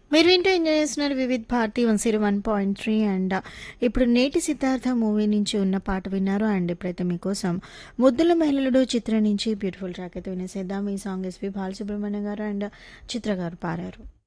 మీరు వింటూ ఎంజాయ్ చేస్తున్నారు వివిధ్ భారతి 101.3 అండ్ ఇప్పుడు నేటి సిద్ధార్థ మూవీ నుంచి ఉన్న పాట విన్నారు అండ్ ఇప్పుడైతే మీకోసం ముద్దుల మహిళలుడు చిత్రం నుంచి బ్యూటిఫుల్ ట్రాక్ అయితే వినేసేద్దాం. ఈ సాంగ్ ఎస్పి బాలసుబ్రహ్మణ్యం గారు అండ్ చిత్ర గారు పాడారు.